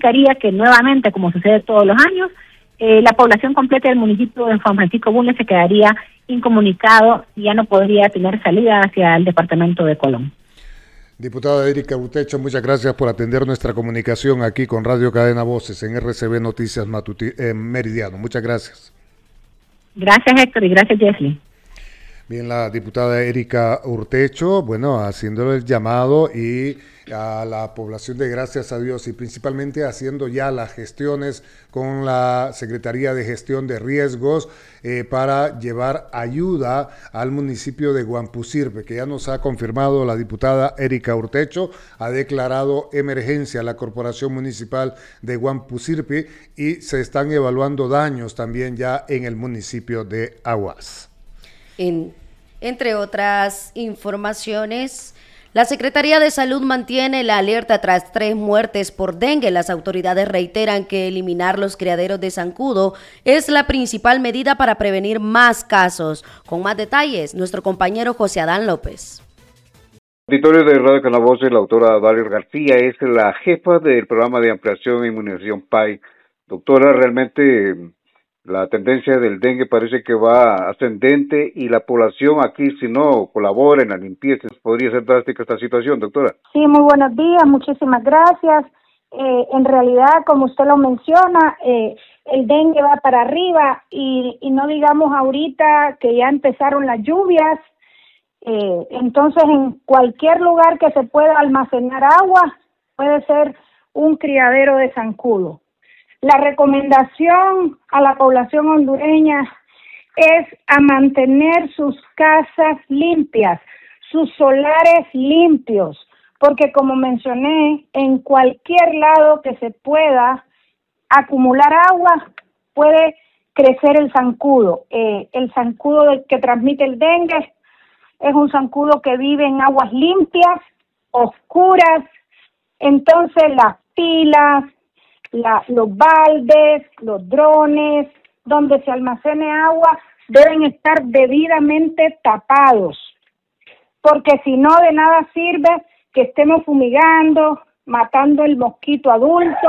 significaría que nuevamente, como sucede todos los años, la población completa del municipio de Juan Francisco Bulnes se quedaría incomunicado y ya no podría tener salida hacia el departamento de Colón. Diputada Erika Urtecho, muchas gracias por atender nuestra comunicación aquí con Radio Cadena Voces en RCB Noticias Meridiano. Muchas gracias. Gracias, Héctor, y gracias, Jesly. Bien, la diputada Erika Urtecho, bueno, haciéndole el llamado y a la población de Gracias a Dios y principalmente haciendo ya las gestiones con la Secretaría de Gestión de Riesgos para llevar ayuda al municipio de Guampusirpe, que ya nos ha confirmado la diputada Erika Urtecho, ha declarado emergencia a la Corporación Municipal de Guampusirpe y se están evaluando daños también ya en el municipio de Aguas. Entre otras informaciones, la Secretaría de Salud mantiene la alerta tras 3 muertes por dengue. Las autoridades reiteran que eliminar los criaderos de zancudo es la principal medida para prevenir más casos. Con más detalles, nuestro compañero José Adán López. Auditorio de Radio Cadena Voces, la doctora Dalia García es la jefa del programa de ampliación e inmunización PAI. Doctora, realmente la tendencia del dengue parece que va ascendente y la población aquí, si no colabora en la limpieza, podría ser drástica esta situación, doctora. Sí, muy buenos días, muchísimas gracias. En realidad, como usted lo menciona, el dengue va para arriba y no digamos ahorita que ya empezaron las lluvias. Entonces, en cualquier lugar que se pueda almacenar agua, puede ser un criadero de zancudo. La recomendación a la población hondureña es a mantener sus casas limpias, sus solares limpios, porque como mencioné, en cualquier lado que se pueda acumular agua, puede crecer el zancudo. El zancudo que transmite el dengue es un zancudo que vive en aguas limpias, oscuras, entonces las pilas, los baldes, los drones, donde se almacene agua, deben estar debidamente tapados, porque si no, de nada sirve que estemos fumigando, matando el mosquito adulto,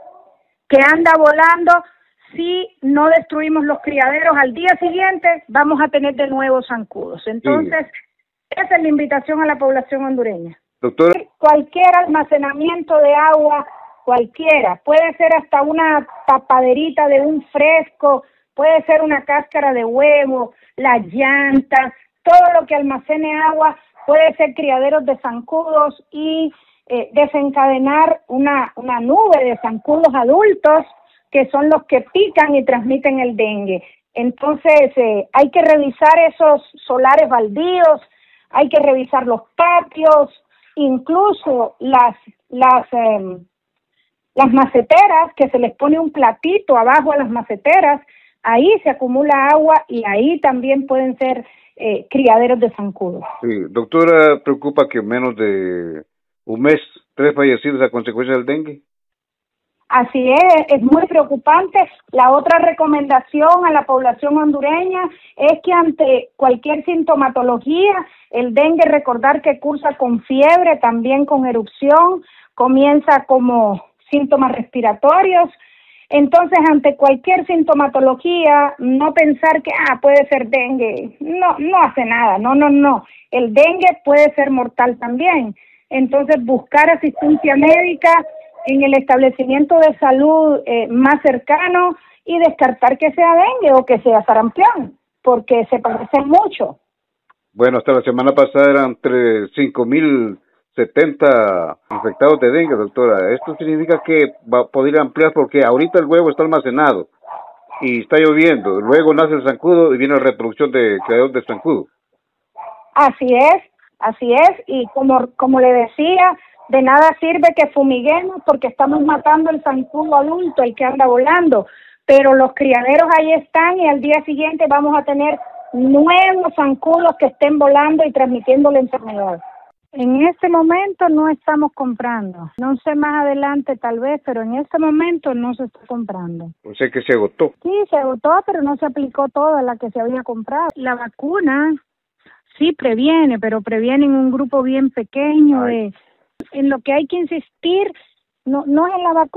que anda volando. Si no destruimos los criaderos, al día siguiente vamos a tener de nuevo zancudos. Entonces, esa es la invitación a la población hondureña. Doctora, cualquier almacenamiento de agua, cualquiera, puede ser hasta una tapaderita de un fresco, puede ser una cáscara de huevo, las llantas, todo lo que almacene agua puede ser criaderos de zancudos y desencadenar una nube de zancudos adultos que son los que pican y transmiten el dengue. Entonces hay que revisar esos solares baldíos, hay que revisar los patios, incluso las maceteras, que se les pone un platito abajo a las maceteras, ahí se acumula agua y ahí también pueden ser criaderos de zancudos. Sí, doctora, preocupa que en menos de un mes 3 fallecidos a consecuencia del dengue. Así es muy preocupante. La otra recomendación a la población hondureña es que ante cualquier sintomatología, el dengue, recordar que cursa con fiebre, también con erupción, comienza como síntomas respiratorios. Entonces, ante cualquier sintomatología, no pensar que puede ser dengue, no hace nada, no. El dengue puede ser mortal también. Entonces, buscar asistencia médica en el establecimiento de salud más cercano y descartar que sea dengue o que sea sarampión, porque se parecen mucho. Bueno, hasta la semana pasada eran entre 5.070 infectados de dengue, doctora. Esto significa que va a poder ampliar porque ahorita el huevo está almacenado y está lloviendo. Luego nace el zancudo y viene la reproducción de criaderos de zancudo. Así es. Y como le decía, de nada sirve que fumiguemos porque estamos matando el zancudo adulto, el que anda volando. Pero los criaderos ahí están y al día siguiente vamos a tener nuevos zancudos que estén volando y transmitiendo la enfermedad. En este momento no estamos comprando. No sé más adelante tal vez, pero en este momento no se está comprando. O sea que se agotó. Sí, se agotó, pero no se aplicó toda la que se había comprado. La vacuna sí previene, pero previene en un grupo bien pequeño. En lo que hay que insistir no es en la vacuna.